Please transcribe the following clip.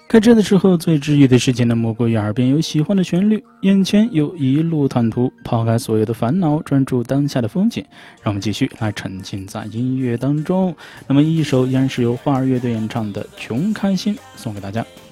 开车的时候最治愈的事情呢，莫过于耳边有喜欢的旋律，眼前有一路坦途，抛开所有的烦恼，专注当下的风景。让我们继续来沉浸在音乐当中。那么一首依然是由花儿乐队演唱的《穷开心》送给大家。